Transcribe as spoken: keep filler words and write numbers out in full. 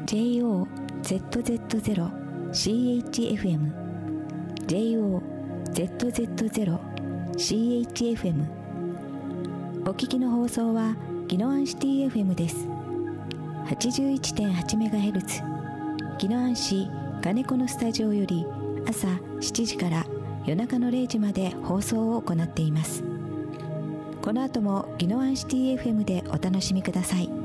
ジェイオーゼットゼットゼロシーエイチエフエム ジェイオーゼットゼットゼロシーエイチエフエム お聞きの放送は宜野湾シティ エフエム です。 はちじゅういってんはちメガヘルツ 宜野湾市金子のスタジオより朝しちじから夜中のれいじまで放送を行っています。この後も宜野湾シティ エフエム でお楽しみください。